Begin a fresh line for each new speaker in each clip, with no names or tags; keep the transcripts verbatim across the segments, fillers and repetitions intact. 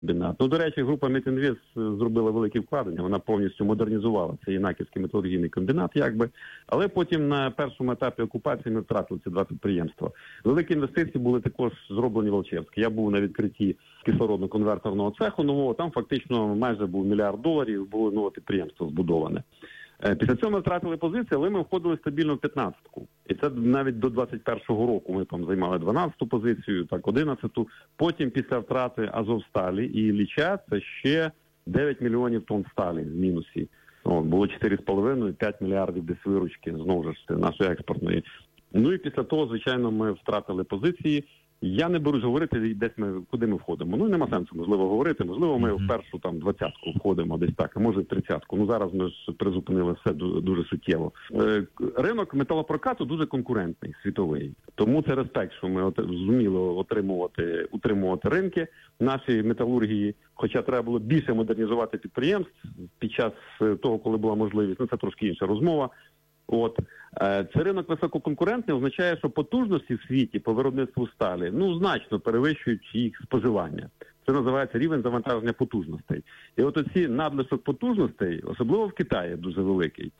комбінат. Ну, до речі, група Метінвест зробила великі вкладення, вона повністю модернізувала цей Інаківський металургійний комбінат, якби. Але потім на першому етапі окупації ми втратили ці два підприємства. Великі інвестиції були також зроблені в Алчевську. Я був на відкритті кислородно-конверторного цеху нового, там фактично майже був мільярд доларів, було нове підприємство збудоване. Після цього ми втратили позиції, але ми входили стабільно в п'ятнадцятку. І це навіть до двадцять першого року ми там займали дванадцяту позицію, так одинадцяту. Потім після втрати Азовсталі і Ілліча це ще дев'ять мільйонів тонн сталі в мінусі. О, було чотири з половиною - п'ять мільярдів десь виручки, знову ж нашої експортної. Ну і після того, звичайно, ми втратили позиції. Я не берусь говорити, десь ми, куди ми входимо. Ну, нема сенсу, можливо, говорити. Можливо, ми в першу там двадцятку входимо десь так, а може в тридцятку. Ну, зараз ми ж призупинили все дуже суттєво. Е, ринок металопрокату дуже конкурентний, світовий. Тому це респект, що ми от, зуміли отримувати, утримувати ринки нашої металургії. Хоча треба було більше модернізувати підприємств під час того, коли була можливість. Ну, це трошки інша розмова. От. Це ринок висококонкурентний, означає, що потужності в світі по виробництву сталі, ну, значно перевищують їх споживання. Це називається рівень завантаження потужностей. І от оці надлишок потужностей, особливо в Китаї, дуже великий.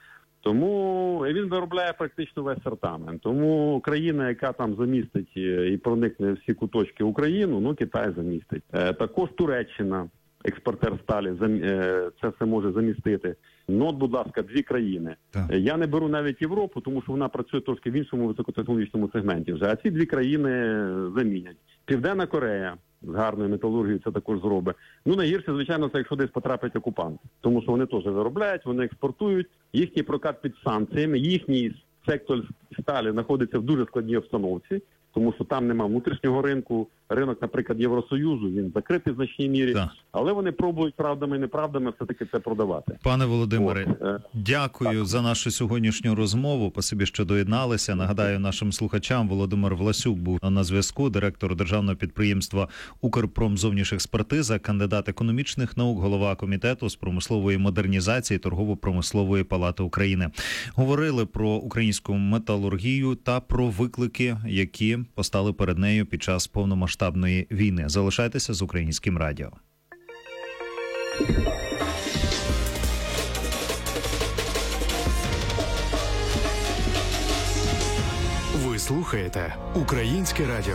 Тому він виробляє практично весь сортамент. Тому країна, яка там замістить і проникне всі куточки Україну, ну, Китай замістить. Також Туреччина, експортер сталі, це все може замістити. Ну, от, будь ласка, дві країни. Так. Я не беру навіть Європу, тому що вона працює трошки в іншому високотехнологічному сегменті вже. А ці дві країни замінять. Південна Корея з гарною металургією це також зробить. Ну, найгірше, звичайно, це якщо десь потрапить окупант. Тому що вони теж виробляють, вони експортують. Їхній прокат під санкціями, їхній сектор сталі знаходиться в дуже складній обстановці. Тому що там нема внутрішнього ринку. Ринок, наприклад, Євросоюзу, він закритий в значній мірі. Так. Але вони пробують правдами і неправдами все-таки це продавати.
Пане Володимире, От. дякую так. за нашу сьогоднішню розмову. Спасибі, що доєдналися. Нагадаю нашим слухачам, Володимир Власюк був на зв'язку, директор державного підприємства «Укрпромзовнішекспертиза», кандидат економічних наук, голова комітету з промислової модернізації торгово-промислової палати України. Говорили про українську металургію та про виклики, які постали перед нею під час повномасштабної війни. Залишайтеся з Українським радіо.
Ви слухаєте Українське радіо.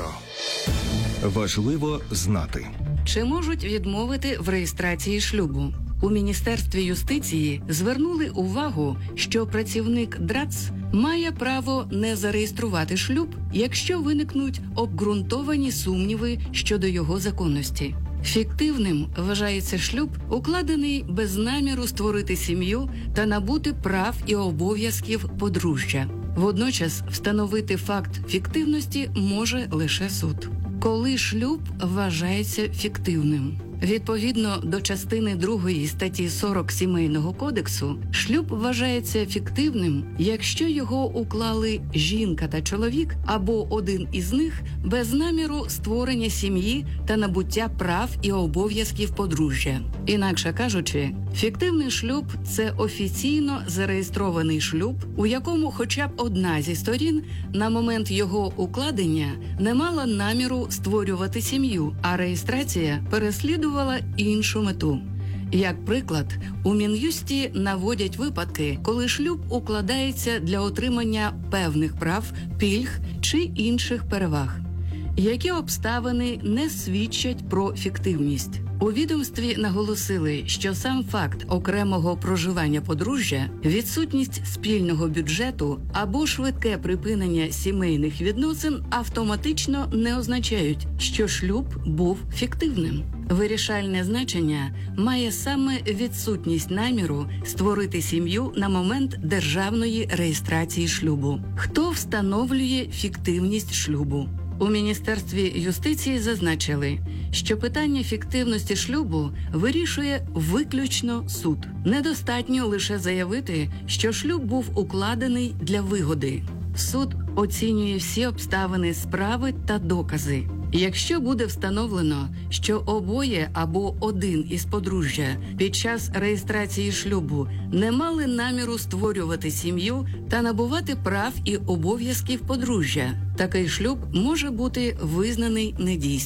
Важливо знати.
Чи можуть відмовити в реєстрації шлюбу? У Міністерстві юстиції звернули увагу, що працівник ДРАЦ має право не зареєструвати шлюб, якщо виникнуть обґрунтовані сумніви щодо його законності. Фіктивним вважається шлюб, укладений без наміру створити сім'ю та набути прав і обов'язків подружжя. Водночас встановити факт фіктивності може лише суд. Коли шлюб вважається фіктивним? Відповідно до частини другої статті сорок Сімейного кодексу, шлюб вважається фіктивним, якщо його уклали жінка та чоловік або один із них без наміру створення сім'ї та набуття прав і обов'язків подружжя. Інакше кажучи, фіктивний шлюб – це офіційно зареєстрований шлюб, у якому хоча б одна зі сторін на момент його укладення не мала наміру створювати сім'ю, а реєстрація переслідувала іншу мету. Як приклад, у Мін'юсті наводять випадки, коли шлюб укладається для отримання певних прав, пільг чи інших переваг. Які обставини не свідчать про фіктивність? У відомстві наголосили, що сам факт окремого проживання подружжя, відсутність спільного бюджету або швидке припинення сімейних відносин автоматично не означають, що шлюб був фіктивним. Вирішальне значення має саме відсутність наміру створити сім'ю на момент державної реєстрації шлюбу. Хто встановлює фіктивність шлюбу? У Міністерстві юстиції зазначили, що питання фіктивності шлюбу вирішує виключно суд. Недостатньо лише заявити, що шлюб був укладений для вигоди. Суд оцінює всі обставини справи та докази. Якщо буде встановлено, що обоє або один із подружжя під час реєстрації шлюбу не мали наміру створювати сім'ю та набувати прав і обов'язків подружжя, такий шлюб може бути визнаний недійсним.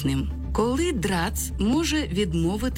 Коли ДРАЦ може відмовити